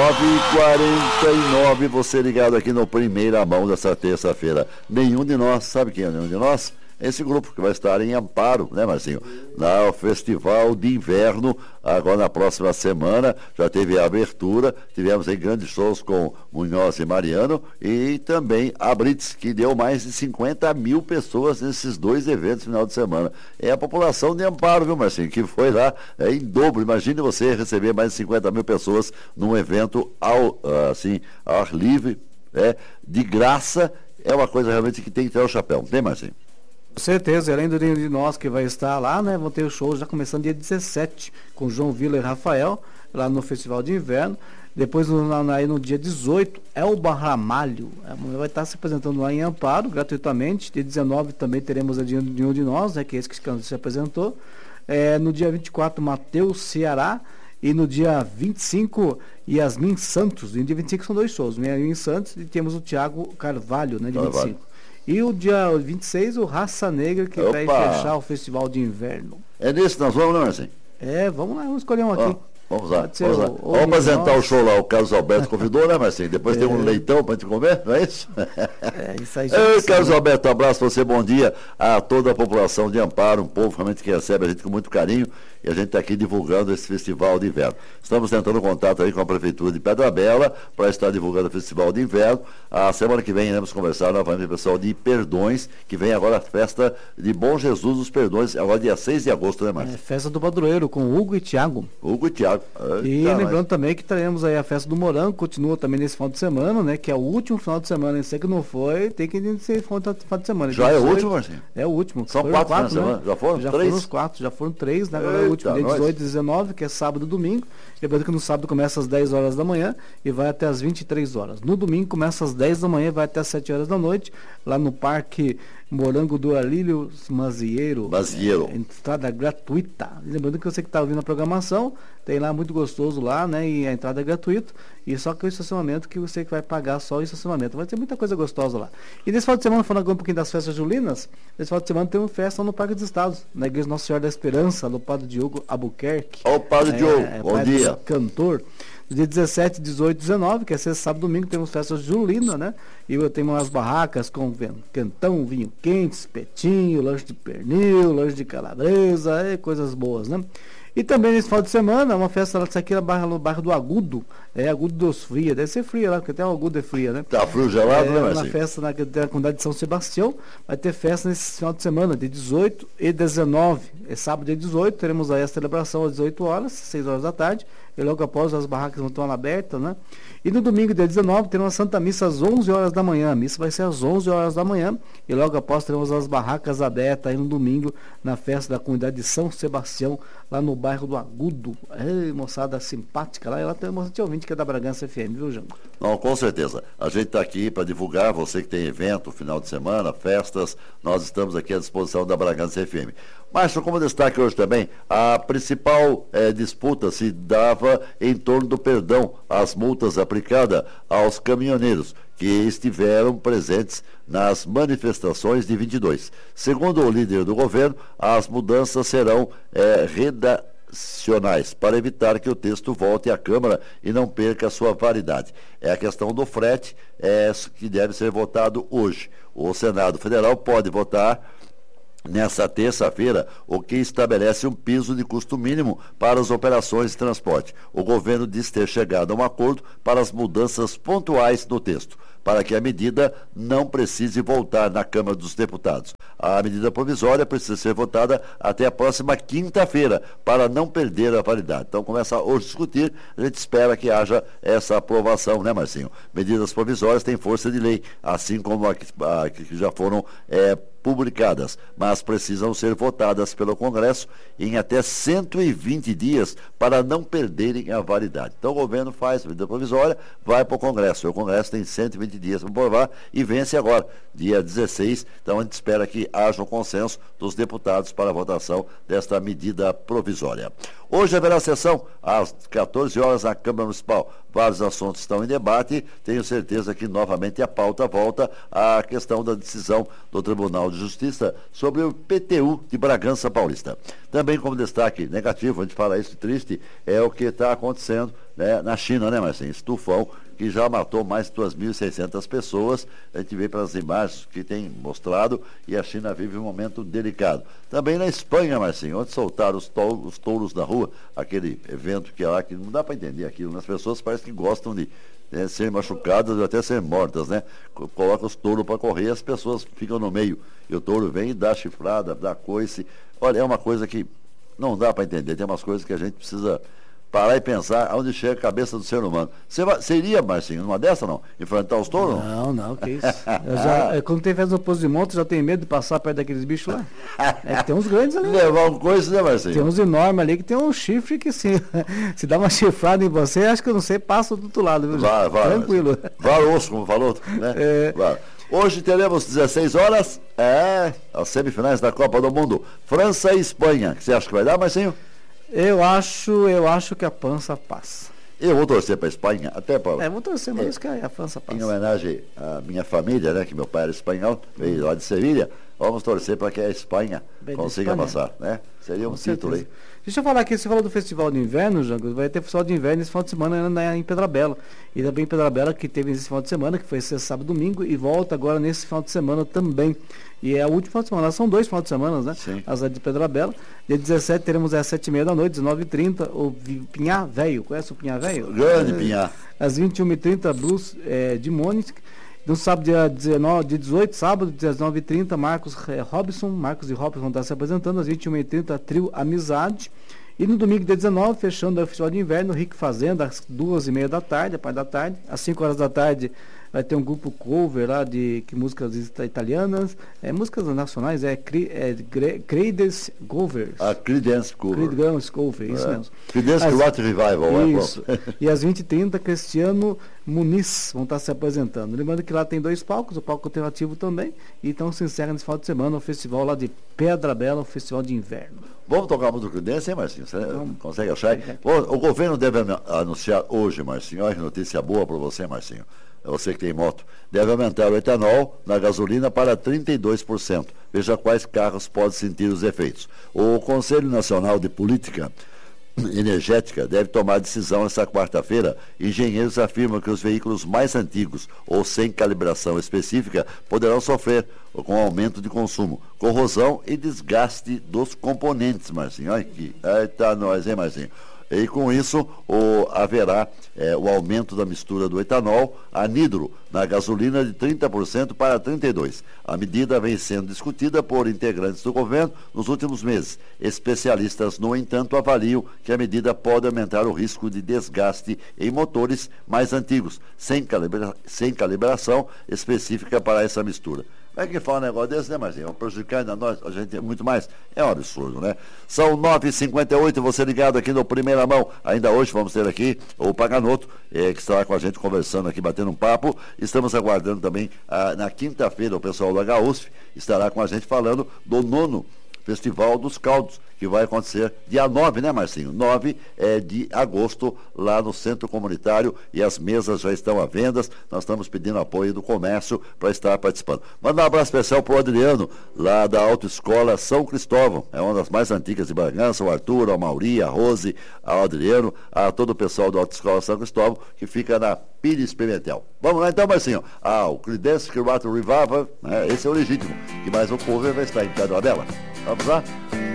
9h49, você ligado aqui no Primeira Mão dessa terça-feira. Nenhum de nós, sabe quem é nenhum de nós? Esse grupo que vai estar em Amparo, né, Marcinho? No Festival de Inverno, agora na próxima semana, já teve a abertura, tivemos aí grandes shows com Munhoz e Mariano, e também a Brits, que deu mais de 50 mil pessoas nesses dois eventos no final de semana. É a população de Amparo, viu, Marcinho, que foi lá em dobro. Imagine você receber mais de 50 mil pessoas num evento ao ar livre, de graça. É uma coisa realmente que tem que ter o chapéu, não tem, Marcinho? Com certeza, além do de nós que vai estar lá, né? Vão ter o show já começando dia 17, com João Vila e Rafael, lá no Festival de Inverno. Depois, no dia 18, Elba Ramalho. Vai estar se apresentando lá em Amparo, gratuitamente. Dia 19 também teremos a de um de nós, né? Que é esse que se apresentou. No dia 24, Matheus Ceará. E no dia 25, Yasmin Santos. E no dia 25 são dois shows, Yasmin Santos e temos o Thiago Carvalho, né? De 25. E o dia 26, o Raça Negra, que vai fechar o Festival de Inverno. É nesse que nós vamos, não, assim? Vamos lá, vamos escolher um aqui. Vamos lá. Vamos apresentar o show lá, o Carlos Alberto convidou, né, Marcinho? Depois tem um leitão pra gente comer, não é isso? Isso aí. Carlos Alberto, um abraço pra você, bom dia a toda a população de Amparo, um povo realmente que recebe a gente com muito carinho, e a gente está aqui divulgando esse Festival de Inverno. Estamos tentando contato aí com a Prefeitura de Pedra Bela para estar divulgando o Festival de Inverno. A semana que vem iremos conversar novamente com o pessoal de Perdões, que vem agora a festa de Bom Jesus dos Perdões, agora dia 6 de agosto, né, Márcio? Festa do Padroeiro, com Hugo e Thiago. Hugo e Thiago. E lembrando também que teremos aí a festa do Morango, continua também nesse final de semana, né? Que é o último final de semana. Você que não foi, tem que ser final de semana. Já é o último, Marcinho? É o último. São quatro finais de semana? Já foram? Já três? Foram os quatro, já foram três, né? Agora é o último, dia 18 e 19, que é sábado e domingo. Lembrando que no sábado começa às 10 horas da manhã e vai até às 23 horas. No domingo começa às 10 da manhã e vai até às 7 horas da noite, lá no Parque Morango do Alílio Mazieiro. Entrada gratuita. Lembrando que você que está ouvindo a programação, tem lá muito gostoso lá, né? E a entrada é gratuita. E só que o estacionamento que você vai pagar só o estacionamento. Vai ter muita coisa gostosa lá. E nesse final de semana, falando agora um pouquinho das festas julinas, nesse final de semana tem uma festa no Parque dos Estados, na Igreja Nossa Senhora da Esperança, do Padre Diogo Albuquerque. Ó, o Padre Diogo, bom dia. Cantor. No dia 17, 18 e 19, que é sexta, sábado e domingo, temos festas julinas, né? E eu tenho umas barracas com quentão, vinho quente, espetinho, lanche de pernil, lanche de calabresa, coisas boas, né? E também nesse final de semana, uma festa lá aqui no bairro do Agudo, Agudo dos Fria, deve ser fria lá, porque até o Agudo é fria, né? Tá frio gelado, né, Marcinho? Uma festa na comunidade de São Sebastião, vai ter festa nesse final de semana, de 18 e 19, sábado dia 18, teremos aí a celebração às 18 horas, 6 horas da tarde, e logo após as barracas vão estar abertas, né? E no domingo, dia 19, teremos a Santa Missa às 11 horas da manhã. A missa vai ser às 11 horas da manhã. E logo após teremos as barracas abertas aí no domingo, na festa da comunidade de São Sebastião, lá no bairro do Agudo. Moçada simpática lá. E lá tem uma moçada ouvinte que é da Bragança FM, viu, Jango? Não, com certeza. A gente está aqui para divulgar, você que tem evento, final de semana, festas, nós estamos aqui à disposição da Bragança FM. Mas, como destaque hoje também, a principal disputa se dava em torno do perdão às multas aplicadas aos caminhoneiros que estiveram presentes nas manifestações de 22. Segundo o líder do governo, as mudanças serão redacionais para evitar que o texto volte à Câmara e não perca a sua validade. É a questão do frete que deve ser votado hoje. O Senado Federal pode votar nessa terça-feira, o que estabelece um piso de custo mínimo para as operações de transporte. O governo diz ter chegado a um acordo para as mudanças pontuais no texto, para que a medida não precise voltar na Câmara dos Deputados. A medida provisória precisa ser votada até a próxima quinta-feira, para não perder a validade. Então, começa hoje a discutir, a gente espera que haja essa aprovação, né, Marcinho? Medidas provisórias têm força de lei, assim como a que já foram publicadas, mas precisam ser votadas pelo Congresso em até 120 dias para não perderem a validade. Então o governo faz a medida provisória, vai para o Congresso. O Congresso tem 120 dias para aprovar e vence agora, dia 16. Então a gente espera que haja um consenso dos deputados para a votação desta medida provisória. Hoje haverá sessão às 14 horas na Câmara Municipal. Vários assuntos estão em debate. Tenho certeza que novamente a pauta volta à questão da decisão do Tribunal de Justiça sobre o PTU de Bragança Paulista. Também como destaque negativo, a gente fala isso triste, é o que está acontecendo né, na China, né, Marcinho? Esse tufão que já matou mais de 2.600 pessoas. A gente vê pelas imagens que tem mostrado e a China vive um momento delicado. Também na Espanha, Marcinho, onde soltaram os touros na rua, aquele evento que é lá, que não dá para entender aquilo. As pessoas parecem que gostam de ser machucadas ou até ser mortas, né? Coloca os touros para correr e as pessoas ficam no meio. E o touro vem e dá chifrada, dá coice. Olha, é uma coisa que não dá para entender. Tem umas coisas que a gente precisa parar e pensar aonde chega a cabeça do ser humano. Você iria, Marcinho, numa dessa não? Enfrentar os touros? Não, que isso. Quando tem festa no posto de monte, já tenho medo de passar perto daqueles bichos lá. É que tem uns grandes ali. Levar um coice, né, Marcinho? Tem uns enormes ali que tem um chifre que se dá uma chifrada em você, acho que eu não sei, passa do outro lado, viu? Vai, tranquilo. Vai o osso, como falou, né? Vai. Hoje teremos 16 horas, as semifinais da Copa do Mundo. França e Espanha. O que você acha que vai dar, Marcinho? Eu acho que a França passa. Eu vou torcer para a Espanha, até para... vou torcer, mas que a França passa. Em homenagem à minha família, né, que meu pai era espanhol, veio lá de Sevilha, vamos torcer para que a Espanha consiga passar, né? Seria um título aí. Deixa eu falar aqui, você falou do Festival de Inverno, Jango, vai ter Festival de Inverno esse final de semana em Pedrabela. E também em Pedrabela, que teve esse final de semana, que foi esse sábado e domingo, e volta agora nesse final de semana também. E é o último final de semana, são 2 finais de semana, né? Sim. As de Pedrabela. Dia 17 teremos às 7h30 da noite, 19h30, o Pinhá Velho. Conhece o Pinhá Velho? Grande Pinhá. Às 21h30, Blues de Mônica. No sábado, dia 18, sábado, 19h30, Marcos e Robson vão estar se apresentando. Às 21h30, Trio Amizade. E no domingo, dia 19, fechando o Festival de Inverno, Rick Fazenda, às 2h30 da tarde, a parte da tarde. Às 5 horas da tarde, vai ter um grupo cover lá de músicas italianas, músicas nacionais, Creedence Covers. Creedence Cover. Creedence Cover, isso mesmo. Creedence Clearwater Revival. Isso. E às 20h30, Cristiano Muniz vão estar se apresentando. Lembrando que lá tem 2 palcos, o palco alternativo também. E então se encerra nesse final de semana o festival lá de Pedra Bela, o Festival de Inverno. Vamos tocar a música do Creedence, hein, Marcinho? Você consegue achar? O governo deve anunciar hoje, Marcinho, olha que notícia boa para você, Marcinho. Você que tem moto, deve aumentar o etanol na gasolina para 32%. Veja quais carros podem sentir os efeitos. O Conselho Nacional de Política Energética deve tomar decisão esta quarta-feira. Engenheiros afirmam que os veículos mais antigos ou sem calibração específica poderão sofrer com aumento de consumo, corrosão e desgaste dos componentes, Marcinho. Olha aqui. Eita, nós, hein, Marcinho? E com isso haverá o aumento da mistura do etanol anidro na gasolina de 30% para 32%. A medida vem sendo discutida por integrantes do governo nos últimos meses. Especialistas, no entanto, avaliam que a medida pode aumentar o risco de desgaste em motores mais antigos, sem calibração específica para essa mistura. Como é que fala um negócio desse, né, Marcinho? Vamos prejudicar ainda nós, a gente muito mais. É um absurdo, né? São 9h58, você ligado aqui no Primeira Mão. Ainda hoje vamos ter aqui o Paganoto, que estará com a gente conversando aqui, batendo um papo. Estamos aguardando também, na quinta-feira, o pessoal do HUSF estará com a gente falando do 9º Festival dos Caldos, que vai acontecer dia 9, né, Marcinho? 9 de agosto, lá no Centro Comunitário, e as mesas já estão à venda. Nós estamos pedindo apoio do comércio para estar participando. Manda um abraço especial para o Adriano, lá da Autoescola São Cristóvão, é uma das mais antigas de Bragança, o Arthur, a Mauri, a Rose, ao Adriano, a todo o pessoal da Autoescola São Cristóvão, que fica na Pires Pimentel. Vamos lá então, Marcinho. O Creedence Clearwater Revival, esse é o legítimo, que mais o cover vai estar em Pedrabela. Vamos lá?